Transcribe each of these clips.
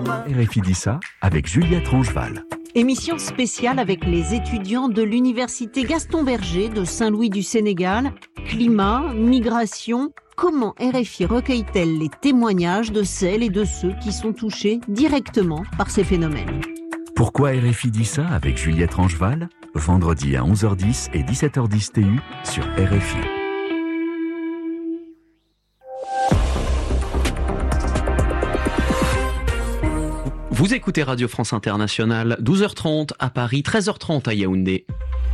RFI dit ça avec Juliette Rangeval. Émission spéciale avec les étudiants de l'université Gaston Berger de Saint-Louis du Sénégal. Climat, migration, comment RFI recueille-t-elle les témoignages de celles et de ceux qui sont touchés directement par ces phénomènes? Pourquoi RFI dit ça avec Juliette Rangeval? Vendredi à 11h10 et 17h10 TU sur RFI. Vous écoutez Radio France Internationale, 12h30 à Paris, 13h30 à Yaoundé.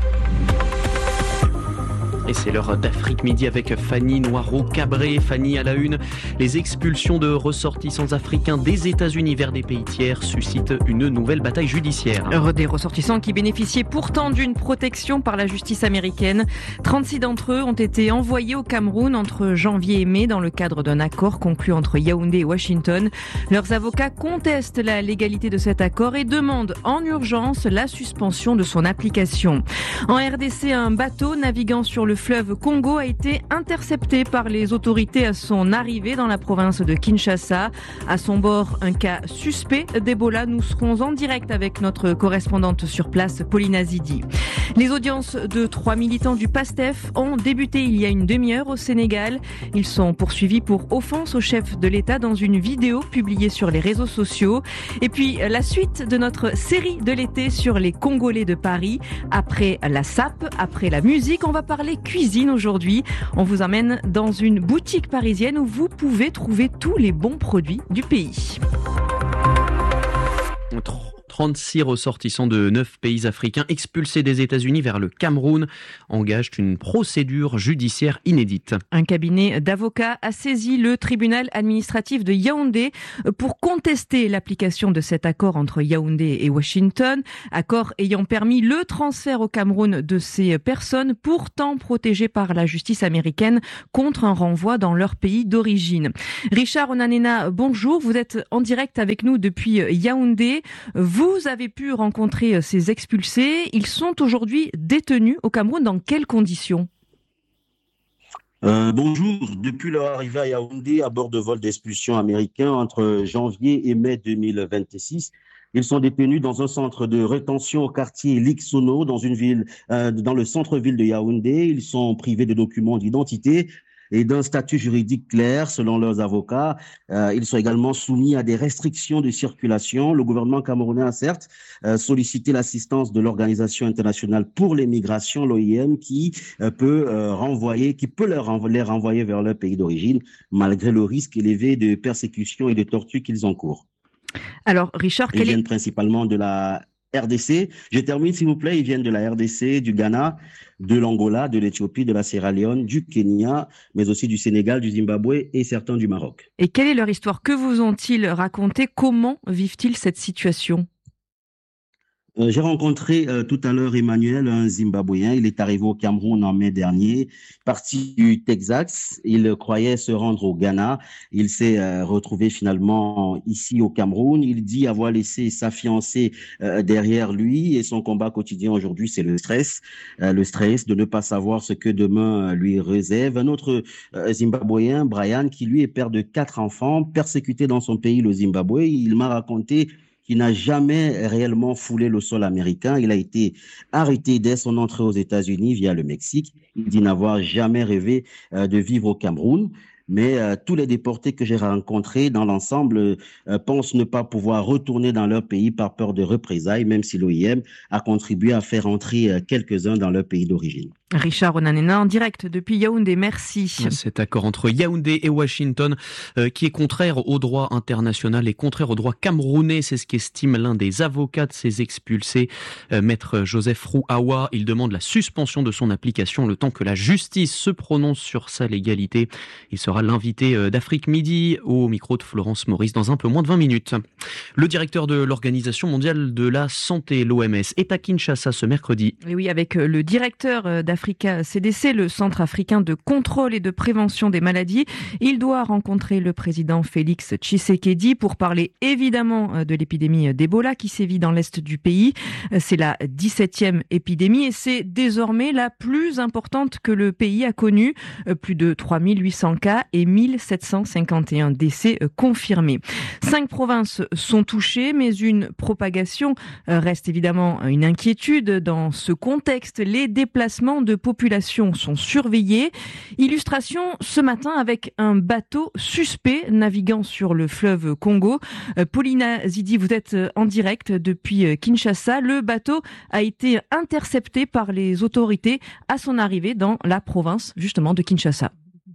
Et c'est l'heure d'Afrique Midi avec Fanny Noiraud-Cabré. Fanny à la une, les expulsions de ressortissants africains des États-Unis vers des pays tiers suscitent une nouvelle bataille judiciaire. Des ressortissants qui bénéficiaient pourtant d'une protection par la justice américaine. 36 d'entre eux ont été envoyés au Cameroun entre janvier et mai dans le cadre d'un accord conclu entre Yaoundé et Washington. Leurs avocats contestent la légalité de cet accord et demandent en urgence la suspension de son application. En RDC, un bateau naviguant sur le fleuve Congo a été intercepté par les autorités à son arrivée dans la province de Kinshasa. À son bord, un cas suspect d'Ebola. Nous serons en direct avec notre correspondante sur place, Pauline Azidi. Les audiences de 3 militants du PASTEF ont débuté il y a une demi-heure au Sénégal. Ils sont poursuivis pour offense au chef de l'État dans une vidéo publiée sur les réseaux sociaux. Et puis, la suite de notre série de l'été sur les Congolais de Paris. Après la SAP, après la musique, on va parler cuisine aujourd'hui. On vous emmène dans une boutique parisienne où vous pouvez trouver tous les bons produits du pays. 36 ressortissants de 9 pays africains expulsés des États-Unis vers le Cameroun engagent une procédure judiciaire inédite. Un cabinet d'avocats a saisi le tribunal administratif de Yaoundé pour contester l'application de cet accord entre Yaoundé et Washington, accord ayant permis le transfert au Cameroun de ces personnes pourtant protégées par la justice américaine contre un renvoi dans leur pays d'origine. Richard Onanena, bonjour, vous êtes en direct avec nous depuis Yaoundé. Vous avez pu rencontrer ces expulsés. Ils sont aujourd'hui détenus au Cameroun. Dans quelles conditions ? Bonjour. Depuis leur arrivée à Yaoundé à bord de vol d'expulsion américain entre janvier et mai 2026, ils sont détenus dans un centre de rétention au quartier Liksono, dans une ville, dans le centre-ville de Yaoundé. Ils sont privés de documents d'identité et d'un statut juridique clair selon leurs avocats. Ils sont également soumis à des restrictions de circulation. Le gouvernement camerounais a certes sollicité l'assistance de l'Organisation internationale pour les migrations, l'OIM, qui peut les renvoyer vers leur pays d'origine, malgré le risque élevé de persécution et de torture qu'ils encourent. Alors, Richard, ils viennent principalement de la RDC. Je termine, s'il vous plaît. Ils viennent de la RDC, du Ghana, de l'Angola, de l'Éthiopie, de la Sierra Leone, du Kenya, mais aussi du Sénégal, du Zimbabwe et certains du Maroc. Et quelle est leur histoire ? Que vous ont-ils raconté ? Comment vivent-ils cette situation ? J'ai rencontré tout à l'heure Emmanuel, un Zimbabwéen. Il est arrivé au Cameroun en mai dernier, parti du Texas. Il croyait se rendre au Ghana. Il s'est retrouvé finalement ici au Cameroun. Il dit avoir laissé sa fiancée derrière lui et son combat quotidien aujourd'hui, c'est le stress de ne pas savoir ce que demain lui réserve. Un autre Zimbabwéen, Brian, qui lui est père de 4 enfants, persécuté dans son pays, le Zimbabwe. Il m'a raconté qu'il n'a jamais réellement foulé le sol américain. Il a été arrêté dès son entrée aux États-Unis via le Mexique. Il dit n'avoir jamais rêvé de vivre au Cameroun. Mais tous les déportés que j'ai rencontrés dans l'ensemble pensent ne pas pouvoir retourner dans leur pays par peur de représailles, même si l'OIM a contribué à faire entrer quelques-uns dans leur pays d'origine. Richard Onanena en direct depuis Yaoundé, merci. Cet accord entre Yaoundé et Washington qui est contraire au droit international et contraire au droit camerounais, c'est ce qu'estime l'un des avocats de ces expulsés, maître Joseph Rouawa. Il demande la suspension de son application le temps que la justice se prononce sur sa légalité. Il sera l'invité d'Afrique Midi au micro de Florence Maurice dans un peu moins de 20 minutes. Le directeur de l'Organisation mondiale de la santé, l'OMS, est à Kinshasa ce mercredi. Et oui, avec le directeur d'Afrique l'Africa CDC, le Centre africain de contrôle et de prévention des maladies. Il doit rencontrer le président Félix Tshisekedi pour parler évidemment de l'épidémie d'Ebola qui sévit dans l'est du pays. C'est la 17e épidémie et c'est désormais la plus importante que le pays a connue. Plus de 3800 cas et 1751 décès confirmés. 5 provinces sont touchées, mais une propagation reste évidemment une inquiétude. Dans ce contexte, les déplacements de population sont surveillés. Illustration ce matin avec un bateau suspect naviguant sur le fleuve Congo. Paulina Zidi, vous êtes en direct depuis Kinshasa. Le bateau a été intercepté par les autorités à son arrivée dans la province justement de Kinshasa.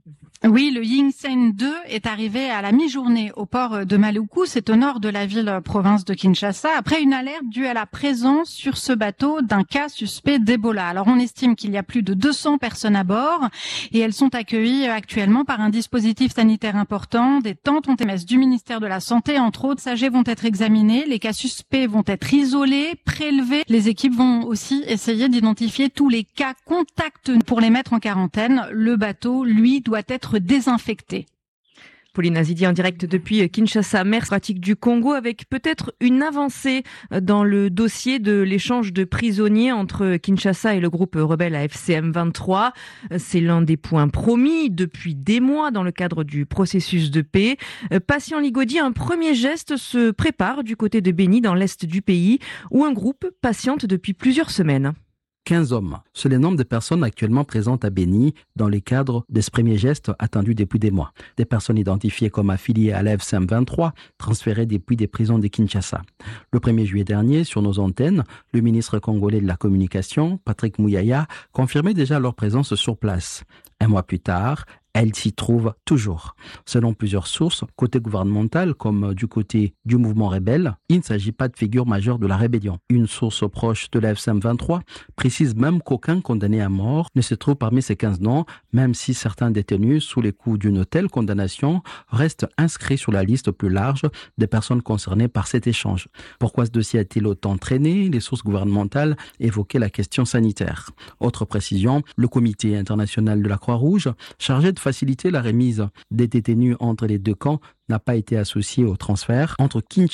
Oui, le Yingsen 2 est arrivé à la mi-journée au port de Maluku, c'est au nord de la ville-province de Kinshasa, après une alerte due à la présence sur ce bateau d'un cas suspect d'Ebola. Alors on estime qu'il y a plus de 200 personnes à bord et elles sont accueillies actuellement par un dispositif sanitaire important. Des tentes ont été du ministère de la Santé, entre autres. Passagers vont être examinés, les cas suspects vont être isolés, prélevés. Les équipes vont aussi essayer d'identifier tous les cas contacts pour les mettre en quarantaine. Le bateau, lui, doit être désinfecté. Paulina Zidi en direct depuis Kinshasa, maire pratique du Congo, avec peut-être une avancée dans le dossier de l'échange de prisonniers entre Kinshasa et le groupe rebelle AFC M23. C'est l'un des points promis depuis des mois dans le cadre du processus de paix. Patient Ligodi, un premier geste se prépare du côté de Beni dans l'est du pays, où un groupe patiente depuis plusieurs semaines. 15 hommes. C'est le nombre de personnes actuellement présentes à Beni dans le cadre de ce premier geste attendu depuis des mois. Des personnes identifiées comme affiliées à l'AFC M23, transférées depuis des prisons de Kinshasa. Le 1er juillet dernier, sur nos antennes, le ministre congolais de la Communication, Patrick Mouyaya, confirmait déjà leur présence sur place. Un mois plus tard, elle s'y trouve toujours. Selon plusieurs sources, côté gouvernemental comme du côté du mouvement rebelle, il ne s'agit pas de figure majeure de la rébellion. Une source proche de la FCM23 précise même qu'aucun condamné à mort ne se trouve parmi ces 15 noms, même si certains détenus sous les coups d'une telle condamnation restent inscrits sur la liste plus large des personnes concernées par cet échange. Pourquoi ce dossier a-t-il autant traîné? Les sources gouvernementales évoquaient la question sanitaire. Autre précision, le comité international de la Croix-Rouge, chargé de faciliter la remise des détenus entre les deux camps, n'a pas été associé au transfert entre Kinshasa